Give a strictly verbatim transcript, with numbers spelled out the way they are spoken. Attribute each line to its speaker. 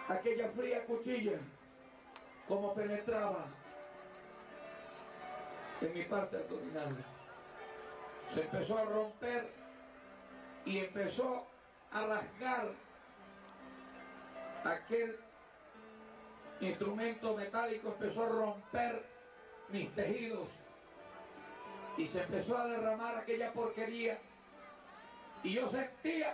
Speaker 1: aquella fría cuchilla, como penetraba en mi parte abdominal. Se empezó a romper y empezó a rasgar aquel instrumento metálico, empezó a romper mis tejidos y se empezó a derramar aquella porquería, y yo sentía